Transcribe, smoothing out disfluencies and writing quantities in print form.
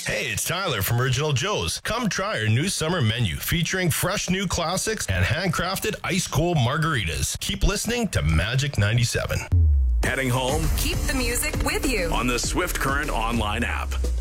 Hey, it's Tyler from Original Joe's. Come try our new summer menu featuring fresh new classics and handcrafted ice-cold margaritas. Keep listening to Magic 97. Heading home? Keep the music with you On the Swift Current online app.